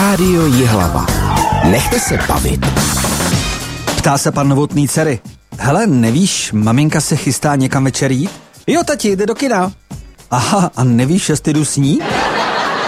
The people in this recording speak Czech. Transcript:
Rádio Jihlava. Nechte se bavit. Ptá se pan Novotný dcery. Hele, nevíš, maminka se chystá někam večer jít? Jo, tati, jde do kina. Aha, a nevíš, jestli jdu s ní?